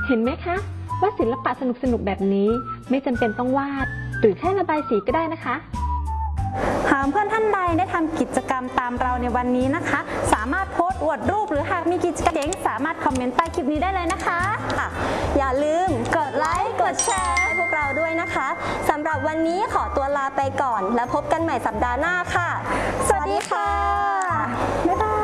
เห็นไหมคะว่าศิลปะสนุกๆแบบนี้ไม่จำเป็นต้องวาดหรือแค่ระบายสีก็ได้นะคะหากเพื่อนท่านใดได้ทำกิจกรรมตามเราในวันนี้นะคะสามารถโพสต์อวดรูปหรือหากมีกิจกรรมเจ๋งสามารถคอมเมนต์ใต้คลิปนี้ได้เลยนะคะอย่าลืมกดไลค์กดแชร์ให้พวกเราด้วยนะคะสำหรับวันนี้ขอตัวลาไปก่อนแล้วพบกันใหม่สัปดาห์หน้าค่ะสวัสดีค่ะบ๊ายบาย